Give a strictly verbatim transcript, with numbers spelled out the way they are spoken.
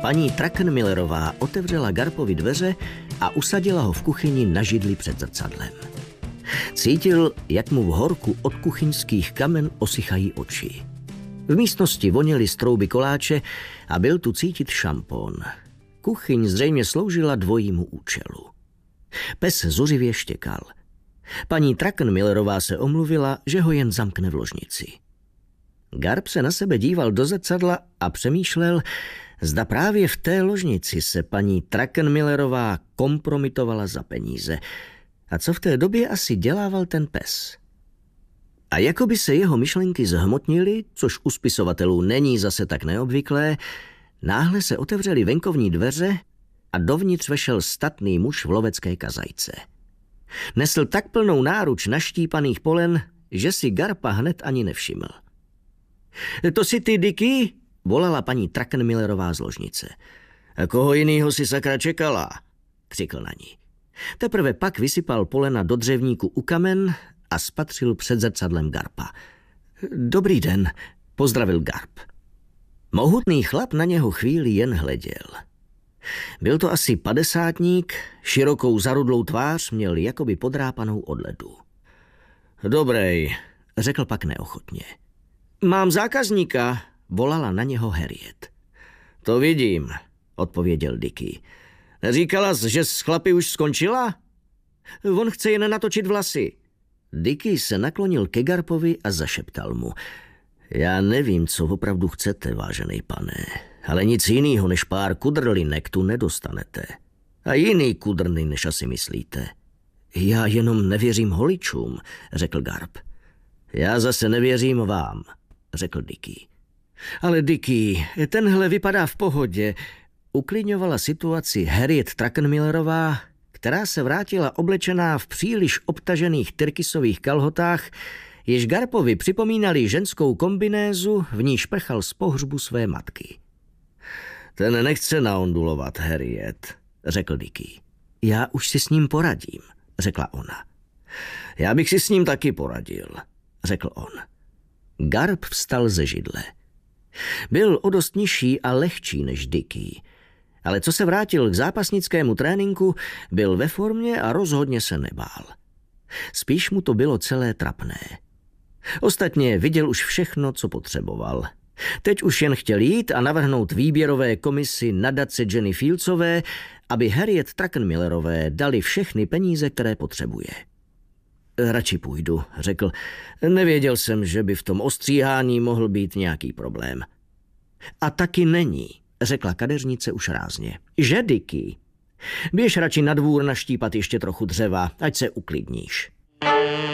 Paní Trackenmillerová otevřela Garpovi dveře a usadila ho v kuchyni na židli před zrcadlem. Cítil, jak mu v horku od kuchyňských kamen osychají oči. V místnosti voněly z trouby koláče a byl tu cítit šampon. Kuchyň zřejmě sloužila dvojímu účelu. Pes zuřivě štěkal. Paní Trackenmillerová se omluvila, že ho jen zamkne v ložnici. Garp se na sebe díval do zrcadla a přemýšlel, zda právě v té ložnici se paní Trackenmillerová kompromitovala za peníze. A co v té době asi dělával ten pes? A jako by se jeho myšlenky zhmotnily, což u spisovatelů není zase tak neobvyklé, náhle se otevřely venkovní dveře a dovnitř vešel statný muž v lovecké kazajce. Nesl tak plnou náruč naštípaných polen, že si Garpa hned ani nevšiml. To si ty, Dicky? Volala paní Trackenmillerová z ložnice. A koho jinýho si sakra čekala? Křikl na ní. Teprve pak vysypal polena do dřevníku u kamen a spatřil před zrcadlem Garpa. Dobrý den, pozdravil Garp. Mohutný chlap na něho chvíli jen hleděl. Byl to asi padesátník, širokou zarudlou tvář měl jakoby podrápanou od ledu. Dobrej, řekl pak neochotně. Mám zákazníka, volala na něho Harriet. To vidím, odpověděl Dicky. Neříkala jsi, že s chlapy už skončila? On chce jen natočit vlasy. Dicky se naklonil ke Garpovi a zašeptal mu. Já nevím, co opravdu chcete, vážený pane, ale nic jinýho než pár kudrlinek tu nedostanete. A jiný kudrny, než asi myslíte. Já jenom nevěřím holičům, řekl Garp. Já zase nevěřím vám, řekl Dicky. Ale Dicky, tenhle vypadá v pohodě. Uklidňovala situaci Harriet Trackenmillerová, která se vrátila oblečená v příliš obtažených tyrkysových kalhotách, jež Garpovi připomínali ženskou kombinézu, v níž prchal z pohřbu své matky. Ten nechce naondulovat, Harriet, řekl Dicky. Já už si s ním poradím, řekla ona. Já bych si s ním taky poradil, řekl on. Garp vstal ze židle. Byl o dost nižší a lehčí než Dicky, ale co se vrátil k zápasnickému tréninku, byl ve formě a rozhodně se nebál. Spíš mu to bylo celé trapné. Ostatně viděl už všechno, co potřeboval. Teď už jen chtěl jít a navrhnout výběrové komisi nadace Jenny Fieldsové, aby Harriet Trackenmillerové dali všechny peníze, které potřebuje. Radši půjdu, řekl. Nevěděl jsem, že by v tom ostříhání mohl být nějaký problém. A taky není, řekla kadeřnice už rázně. Že, Dicky? Běž radši na dvůr naštípat ještě trochu dřeva, ať se uklidníš.